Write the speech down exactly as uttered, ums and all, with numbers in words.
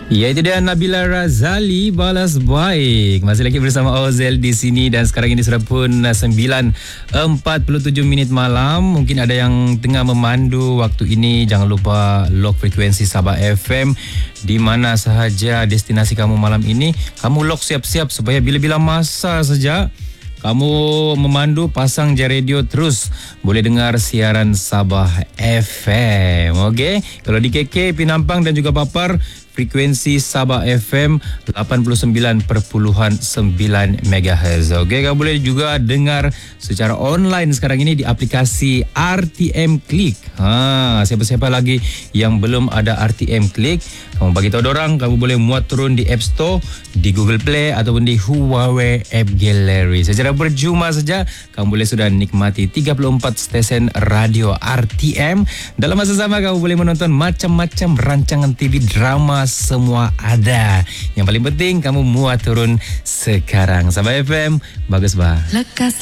Ya, itu dia Nabila Razali, balas baik. Masih lagi bersama Ozel di sini dan sekarang ini sudah pun sembilan empat puluh tujuh minit malam. Mungkin ada yang tengah memandu waktu ini. Jangan lupa lock frekuensi Sabah F M di mana sahaja destinasi kamu malam ini. Kamu lock siap-siap supaya bila-bila masa saja kamu memandu, pasang je radio terus. Boleh dengar siaran Sabah F M. Okey. Kalau di K K, Penampang dan juga Papar, frekuensi Sabah F M lapan puluh sembilan perpuluhan sembilan megahertz. Okey, kamu boleh juga dengar secara online sekarang ini di aplikasi R T M Click. Ha, siapa-siapa lagi yang belum ada R T M Click, kamu bagi tahu dorang, kamu boleh muat turun di App Store, di Google Play ataupun di Huawei App Gallery. Secara berjuma saja kamu boleh sudah nikmati tiga puluh empat stesen radio R T M. Dalam masa sama kamu boleh menonton macam-macam rancangan T V, drama, semua ada. Yang paling penting kamu muat turun sekarang. Sabah F M, bagus bah. Lekas